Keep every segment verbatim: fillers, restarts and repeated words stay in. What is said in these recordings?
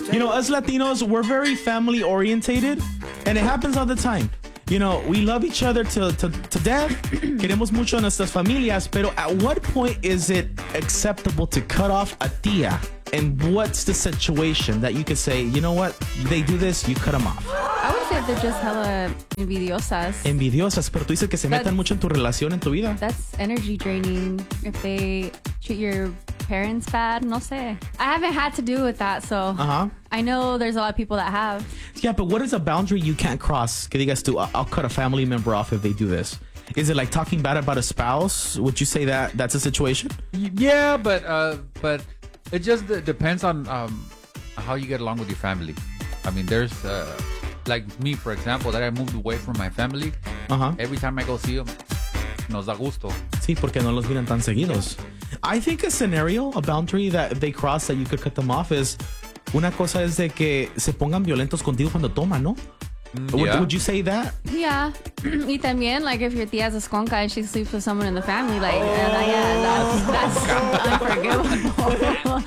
You know, us Latinos, we're very family orientated, and it happens all the time. You know, we love each other to, to, to death. Queremos mucho a nuestras familias, pero at what point is it acceptable to cut off a tía? And what's the situation that you could say, you know what, they do this, you cut them off? I would say if they're just hella envidiosas. Envidiosas, pero tú dices que se That's- metan mucho en tu relación, en tu vida. That's energy draining. If they treat your parents bad, no sé. I haven't had to do with that, so Uh-huh. I know there's a lot of people that have. Yeah, but what is a boundary you can't cross? Que digas tú, I'll cut a family member off if they do this. Is it like talking bad about a spouse? Would you say that that's a situation? Yeah, but uh, but it just d- depends on um, how you get along with your family. I mean, there's uh, like me, for example, that I moved away from my family. Uh-huh. Every time I go see them, nos da gusto. Sí, porque no los miran tan seguidos. I think a scenario, a boundary that if they cross that you could cut them off is, una cosa es de que se pongan violentos contigo cuando toman, ¿no? Would, yeah. would you say that? Yeah. Y también, like, if your tía is a sconca and she sleeps with someone in the family, like, uh, yeah, that's, that's unforgivable.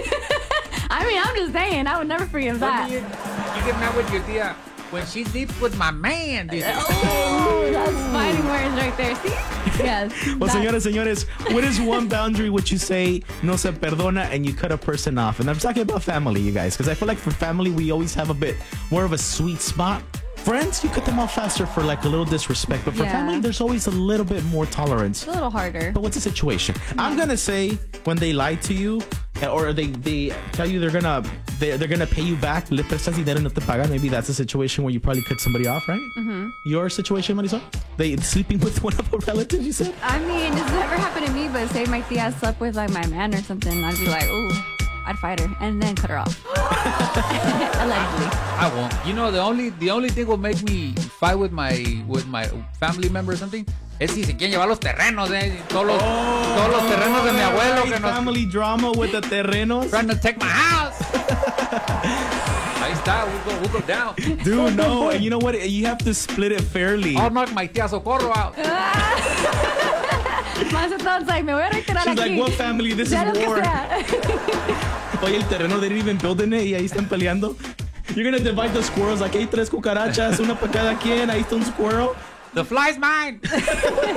I mean, I'm just saying, I would never forgive that. You, you get mad with your tia when she sleeps with my man. Dude. Oh, that's fighting words right there. See? Yes. Well, that- señores, señores, what is one boundary which you say no se perdona and you cut a person off? And I'm talking about family, you guys, because I feel like for family, we always have a bit more of a sweet spot. Friends, you cut them off faster for like a little disrespect, but for Yeah. family, there's always a little bit more tolerance. It's a little harder. But what's the situation? I'm gonna say when they lie to you, or they, they tell you they're gonna they're, they're gonna pay you back. Le prestas dinero no te pagan. Maybe that's a situation where you probably cut somebody off, right? Mm-hmm. Your situation, Marisol? They sleeping with one of a relative, you said? I mean, it's never happened to me, but say my tia slept with like my man or something, I'd be like, ooh, I'd fight her and then cut her off. Allegedly. I won't. You know, the only the only thing will make me fight with my with my family member or something es si se quieren llevar los terrenos, eh. Todos los, todos los terrenos de mi abuelo que nos Family drama with the terrenos. trying to take my house. Ahí está, we'll go, we'll go down. Dude, no. And you know what? You have to split it fairly. I'll knock my tía Socorro out. Mazatlán's like, me voy a retirar She's aquí. like, what family? This Ya is lo que war. sea. Oye, el terreno, they're even building it y ahí están peleando. You're gonna divide the squirrels. Aquí hay tres cucarachas, una para cada quien. Ahí está un squirrel. The fly's mine.